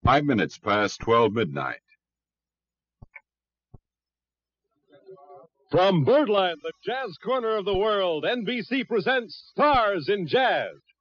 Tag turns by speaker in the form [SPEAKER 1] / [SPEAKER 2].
[SPEAKER 1] 5 minutes past 12 midnight.
[SPEAKER 2] From Birdland, the jazz corner of the world, NBC presents Stars in Jazz.